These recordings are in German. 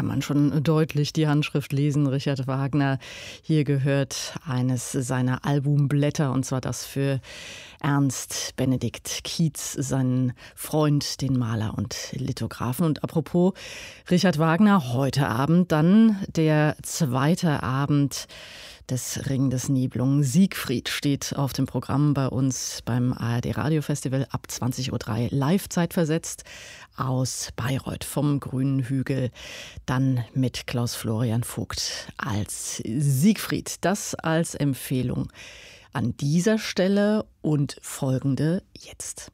kann man schon deutlich die Handschrift lesen. Richard Wagner, hier gehört eines seiner Albumblätter, und zwar das für Ernst Benedikt Kietz, seinen Freund, den Maler und Lithografen. Und apropos Richard Wagner, heute Abend dann der zweite Abend des Ring des Nibelungen. Siegfried steht auf dem Programm bei uns beim ARD Radiofestival ab 20.03 Uhr, live zeitversetzt aus Bayreuth vom Grünen Hügel, dann mit Klaus Florian Vogt als Siegfried. Das als Empfehlung an dieser Stelle und folgende jetzt.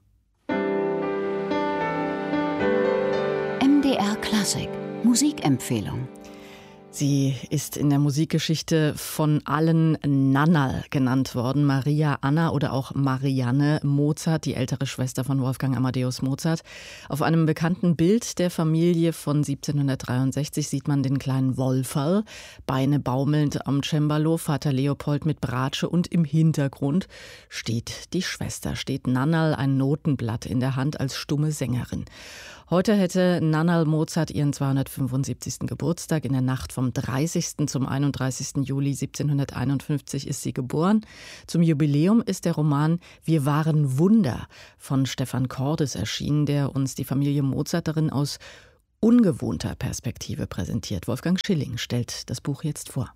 MDR Klassik Musikempfehlung. Sie ist in der Musikgeschichte von allen Nannerl genannt worden. Maria Anna oder auch Marianne Mozart, die ältere Schwester von Wolfgang Amadeus Mozart. Auf einem bekannten Bild der Familie von 1763 sieht man den kleinen Wolferl, Beine baumelnd am Cembalo, Vater Leopold mit Bratsche, und im Hintergrund steht die Schwester, steht Nannerl, ein Notenblatt in der Hand als stumme Sängerin. Heute hätte Nannerl Mozart ihren 275. Geburtstag. In der Nacht vom 30. zum 31. Juli 1751 ist sie geboren. Zum Jubiläum ist der Roman Wir waren Wunder von Stefan Cordes erschienen, der uns die Familie Mozart darin aus ungewohnter Perspektive präsentiert. Wolfgang Schilling stellt das Buch jetzt vor.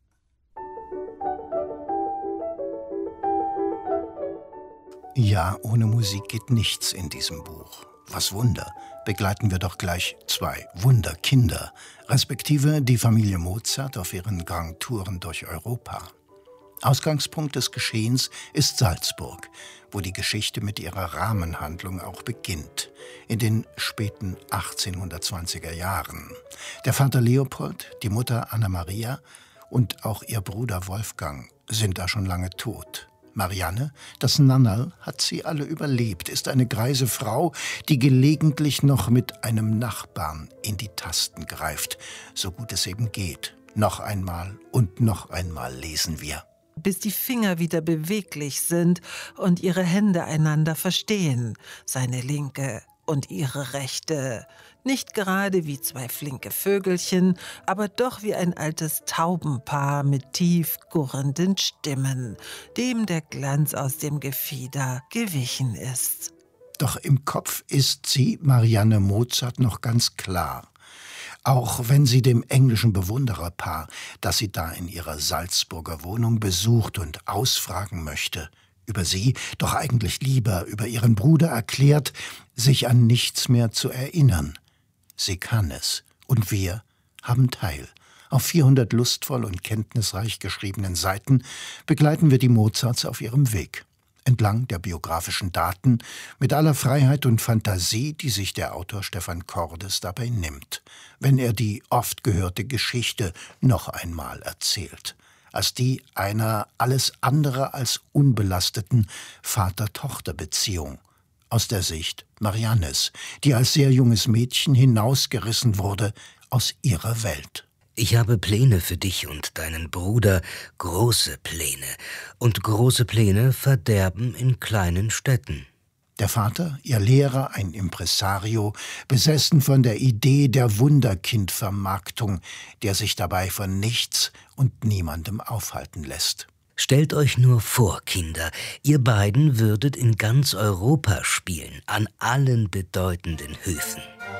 Ja, ohne Musik geht nichts in diesem Buch. Was Wunder, begleiten wir doch gleich zwei Wunderkinder, respektive die Familie Mozart auf ihren Grand-Touren durch Europa. Ausgangspunkt des Geschehens ist Salzburg, wo die Geschichte mit ihrer Rahmenhandlung auch beginnt, in den späten 1820er Jahren. Der Vater Leopold, die Mutter Anna Maria und auch ihr Bruder Wolfgang sind da schon lange tot. Marianne, das Nannerl, hat sie alle überlebt, ist eine greise Frau, die gelegentlich noch mit einem Nachbarn in die Tasten greift, so gut es eben geht. Noch einmal und noch einmal lesen wir. Bis die Finger wieder beweglich sind und ihre Hände einander verstehen, seine linke und ihre rechte. Nicht gerade wie zwei flinke Vögelchen, aber doch wie ein altes Taubenpaar mit tief gurrenden Stimmen, dem der Glanz aus dem Gefieder gewichen ist. Doch im Kopf ist sie, Marianne Mozart, noch ganz klar. Auch wenn sie dem englischen Bewundererpaar, das sie da in ihrer Salzburger Wohnung besucht und ausfragen möchte, über sie, doch eigentlich lieber über ihren Bruder erklärt, sich an nichts mehr zu erinnern. Sie kann es, und wir haben teil. Auf 400 lustvoll und kenntnisreich geschriebenen Seiten begleiten wir die Mozarts auf ihrem Weg. Entlang der biografischen Daten, mit aller Freiheit und Fantasie, die sich der Autor Stefan Cordes dabei nimmt, wenn er die oft gehörte Geschichte noch einmal erzählt, als die einer alles andere als unbelasteten Vater-Tochter-Beziehung, aus der Sicht Mariannes, die als sehr junges Mädchen hinausgerissen wurde aus ihrer Welt. Ich habe Pläne für dich und deinen Bruder, große Pläne. Und große Pläne verderben in kleinen Städten. Der Vater, ihr Lehrer, ein Impresario, besessen von der Idee der Wunderkindvermarktung, der sich dabei von nichts und niemandem aufhalten lässt. Stellt euch nur vor, Kinder, ihr beiden würdet in ganz Europa spielen, an allen bedeutenden Höfen.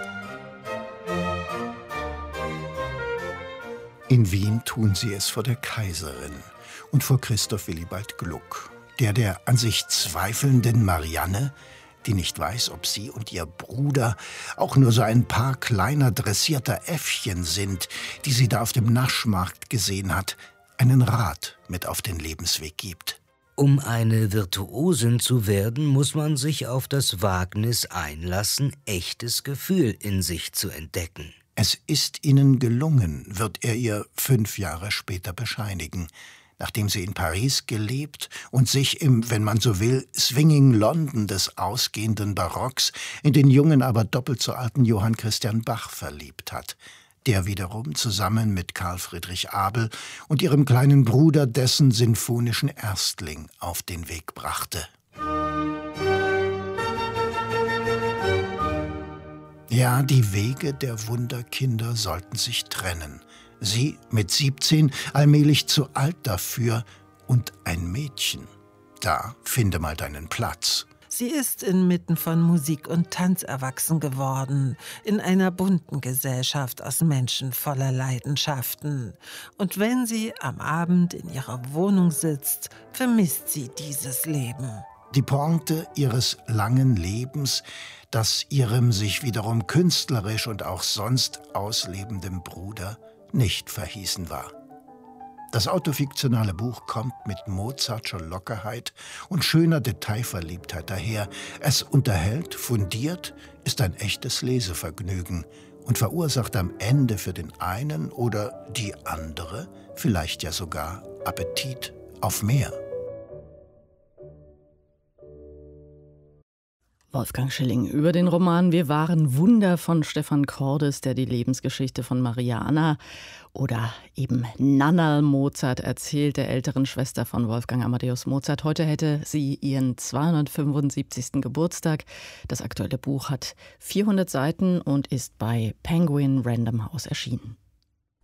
In Wien tun sie es vor der Kaiserin und vor Christoph Willibald Gluck, der an sich zweifelnden Marianne, die nicht weiß, ob sie und ihr Bruder auch nur so ein paar kleiner dressierter Äffchen sind, die sie da auf dem Naschmarkt gesehen hat, einen Rat mit auf den Lebensweg gibt. Um eine Virtuosin zu werden, muss man sich auf das Wagnis einlassen, echtes Gefühl in sich zu entdecken. Es ist ihnen gelungen, wird er ihr 5 Jahre später bescheinigen, nachdem sie in Paris gelebt und sich im, wenn man so will, Swinging London des ausgehenden Barocks in den jungen, aber doppelt so alten Johann Christian Bach verliebt hat, der wiederum zusammen mit Karl Friedrich Abel und ihrem kleinen Bruder dessen sinfonischen Erstling auf den Weg brachte. Ja, die Wege der Wunderkinder sollten sich trennen. Sie mit 17 allmählich zu alt dafür und ein Mädchen. Da finde mal deinen Platz. Sie ist inmitten von Musik und Tanz erwachsen geworden, in einer bunten Gesellschaft aus Menschen voller Leidenschaften. Und wenn sie am Abend in ihrer Wohnung sitzt, vermisst sie dieses Leben. Die Pointe ihres langen Lebens, das ihrem sich wiederum künstlerisch und auch sonst auslebendem Bruder nicht verhießen war. Das autofiktionale Buch kommt mit Mozartscher Lockerheit und schöner Detailverliebtheit daher. Es unterhält, fundiert, ist ein echtes Lesevergnügen und verursacht am Ende für den einen oder die andere vielleicht ja sogar Appetit auf mehr. Wolfgang Schilling über den Roman Wir waren Wunder von Stefan Cordes, der die Lebensgeschichte von Maria Anna oder eben Nannerl Mozart erzählt, der älteren Schwester von Wolfgang Amadeus Mozart. Heute hätte sie ihren 275. Geburtstag. Das aktuelle Buch hat 400 Seiten und ist bei Penguin Random House erschienen.